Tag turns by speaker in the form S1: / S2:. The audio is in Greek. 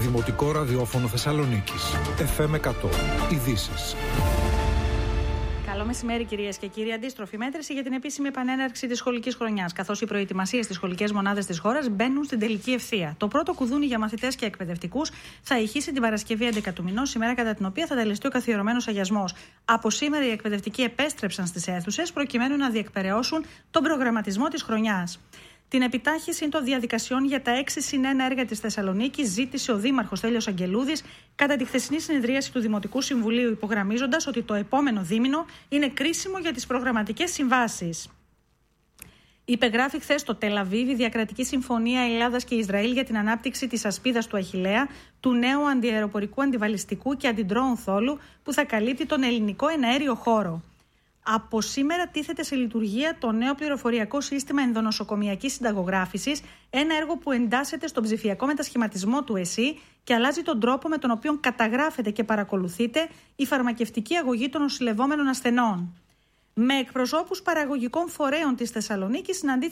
S1: Δημοτικό ραδιόφωνο Θεσσαλονίκης. FM 100. Ειδήσεις.
S2: Καλό μεσημέρι, κυρίες και κύριοι. Αντίστροφη μέτρηση για την επίσημη επανέναρξη της σχολικής χρονιάς, καθώς οι προετοιμασίες στις σχολικές μονάδες της χώρας μπαίνουν στην τελική ευθεία. Το πρώτο κουδούνι για μαθητές και εκπαιδευτικούς θα ηχήσει την Παρασκευή 11 του μηνός, ημέρα κατά την οποία θα τελεστεί ο καθιερωμένος αγιασμός. Από σήμερα οι εκπαιδευτικοί επέστρεψαν στις αίθουσες προκειμένου να διεκπεραιώσουν τον προγραμματισμό της χρονιάς. Την επιτάχυνση των διαδικασιών για τα 6+1 έργα της Θεσσαλονίκης ζήτησε ο Δήμαρχος Στέλιος Αγγελούδης κατά τη χθεσινή συνεδρίαση του Δημοτικού Συμβουλίου, υπογραμμίζοντας ότι το επόμενο δίμηνο είναι κρίσιμο για τις προγραμματικές συμβάσεις. Υπεγράφει χθες στο Τελ Αβίβ η Διακρατική Συμφωνία Ελλάδας και Ισραήλ για την ανάπτυξη της ασπίδας του Αχιλλέα, του νέου αντιαεροπορικού, αντιβαλιστικού και αντιντρόουν θόλου που θα καλύπτει τον ελληνικό εναέριο χώρο. Από σήμερα τίθεται σε λειτουργία το νέο πληροφοριακό σύστημα ενδονοσοκομιακής συνταγογράφησης, ένα έργο που εντάσσεται στον ψηφιακό μετασχηματισμό του ΕΣΥ και αλλάζει τον τρόπο με τον οποίο καταγράφεται και παρακολουθείται η φαρμακευτική αγωγή των νοσηλευόμενων ασθενών. Με εκπροσώπους παραγωγικών φορέων της Θεσσαλονίκης συναντήθηκε